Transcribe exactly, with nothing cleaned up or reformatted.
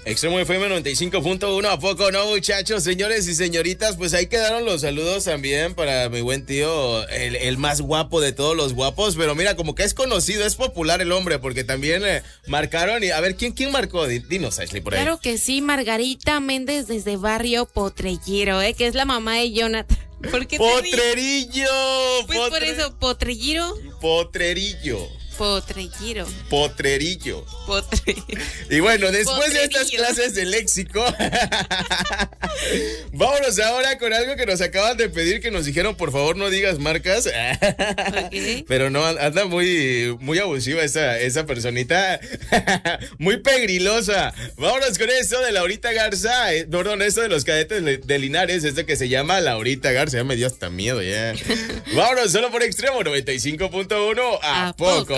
Extremo F M noventa y cinco punto uno, ¿a poco no, muchachos? Señores y señoritas, pues ahí quedaron los saludos también para mi buen tío, el, el más guapo de todos los guapos, pero mira, como que es conocido, es popular el hombre, porque también eh, marcaron, y a ver, ¿quién, quién marcó? Dinos, Ashley, por ahí. Claro que sí, Margarita Méndez desde Barrio Potrellero, ¿eh? Que es la mamá de Jonathan. ¿Por qué ¡Potrerillo! Pues Potre... por eso, Potrellero. Potrerillo. Potrellero. Potrerillo. Potrerillo. Y bueno, después de estas clases de léxico, vámonos ahora con algo que nos acaban de pedir, que nos dijeron, por favor, no digas marcas. Okay. Pero no, anda muy, muy abusiva esa, esa personita. Muy pegrilosa. Vámonos con esto de Laurita Garza. Eh, perdón, esto de los Cadetes de Linares, este que se llama Laurita Garza. Ya me dio hasta miedo, ya. Vámonos solo por Extremo noventa y cinco punto uno. ¿A, ¿A poco? poco?